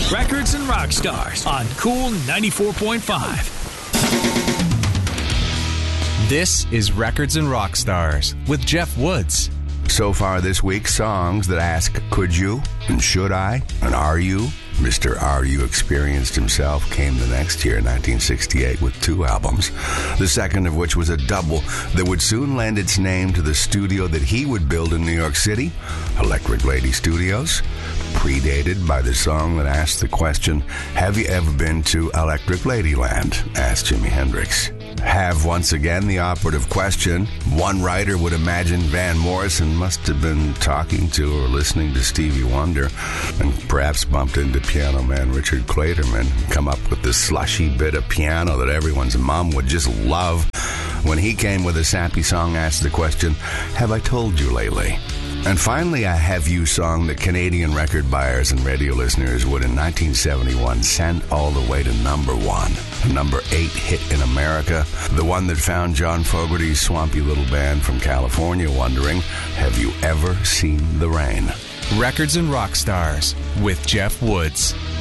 Records and Rock Stars on Cool 94.5. This is Records and Rock Stars with Jeff Woods. So far this week, songs that ask, could you, and should I, and are you? Mr. Are You experienced himself came the next year, 1968, with 2 albums, the second of which was a double that would soon lend its name to the studio that he would build in New York City, Electric Lady Studios, predated by the song that asked the question, have you ever been to Electric Ladyland? Asked Jimi Hendrix. Have once again the operative question. One writer would imagine Van Morrison must have been talking to or listening to Stevie Wonder and perhaps bumped into piano man Richard Clayderman and come up with this slushy bit of piano that everyone's mom would just love. When he came with a sappy song, asked the question, have I told you lately? And finally, a Have You song that Canadian record buyers and radio listeners would in 1971 send all the way to number 1. A number 8 hit in America, the one that found John Fogerty's swampy little band from California wondering, have you ever seen the rain? Records and Rock Stars with Jeff Woods.